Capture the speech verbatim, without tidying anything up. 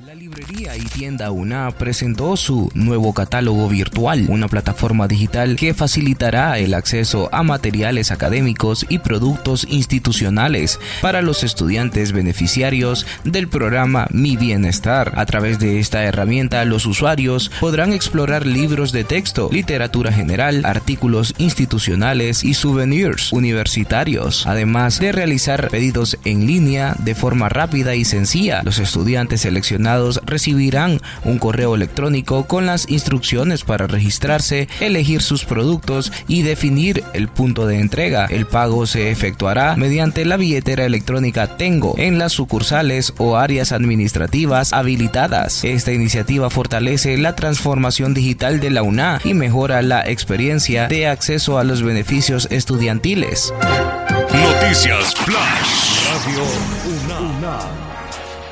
La librería y tienda UNA presentó su nuevo catálogo virtual, una plataforma digital que facilitará el acceso a materiales académicos y productos institucionales para los estudiantes beneficiarios del programa Mi Bienestar. A través de esta herramienta, los usuarios podrán explorar libros de texto, literatura general, artículos institucionales y souvenirs universitarios, además de realizar pedidos en línea de forma rápida y sencilla. Los estudiantes seleccionados recibirán un correo electrónico con las instrucciones para registrarse, elegir sus productos y definir el punto de entrega. El pago se efectuará mediante la billetera electrónica Tengo en las sucursales o áreas administrativas habilitadas. Esta iniciativa fortalece la transformación digital de la UNA y mejora la experiencia de acceso a los beneficios estudiantiles. Noticias Flash. Radio UNA.